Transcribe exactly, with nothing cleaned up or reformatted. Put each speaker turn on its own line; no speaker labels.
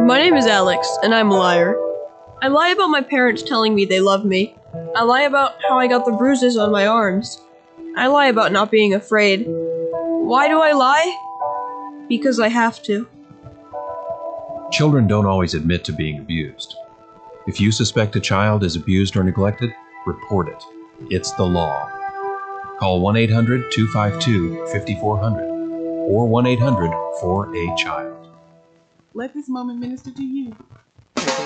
My name is Alex, and I'm a liar. I lie about my parents telling me they love me. I lie about how I got the bruises on my arms. I lie about not being afraid. Why do I lie? Because I have to.
Children don't always admit to being abused. If you suspect a child is abused or neglected, report it. It's the law. Call one eight hundred, two five two, five four zero zero or one eight hundred, four A child.
Let this moment minister to you.